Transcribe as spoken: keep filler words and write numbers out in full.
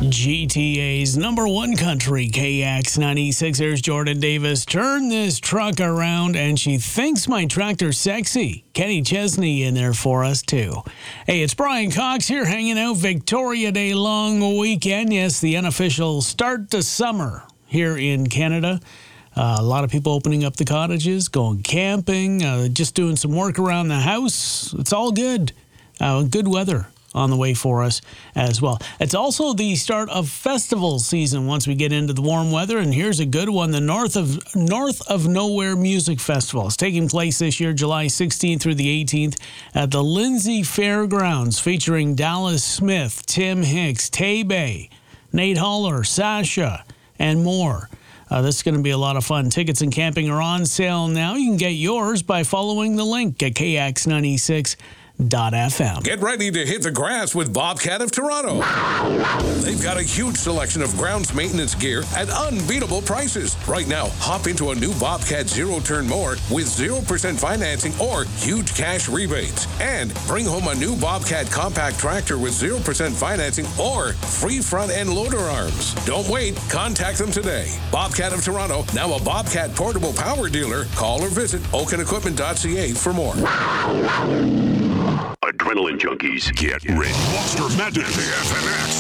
G T A's number one country, K X ninety-six. There's Jordan Davis. Turn this truck around, and she thinks my tractor's sexy. Kenny Chesney in there for us, too. Hey, it's Brian Cox here, hanging out. Victoria Day long weekend. Yes, the unofficial start to summer here in Canada. Uh, a lot of people opening up the cottages, going camping, uh, just doing some work around the house. It's all good. Uh, good weather on the way for us as well. It's also the start of festival season once we get into the warm weather, and here's a good one. The North of North of Nowhere Music Festival is taking place this year, July sixteenth through the eighteenth at the Lindsay Fairgrounds, featuring Dallas Smith, Tim Hicks, Tay Bay, Nate Holler, Sasha, and more. Uh, this is going to be a lot of fun. Tickets and camping are on sale now. You can get yours by following the link at K X ninety-six dot F M. Get ready to hit the grass with Bobcat of Toronto. They've got a huge selection of grounds maintenance gear at unbeatable prices. Right now, hop into a new Bobcat zero-turn mower with zero percent financing or huge cash rebates. And bring home a new Bobcat compact tractor with zero percent financing or free front-end loader arms. Don't wait. Contact them today. Bobcat of Toronto, now a Bobcat portable power dealer. Call or visit oaken equipment dot c a for more. Adrenaline junkies, get ready. Monster Madness, the F N X.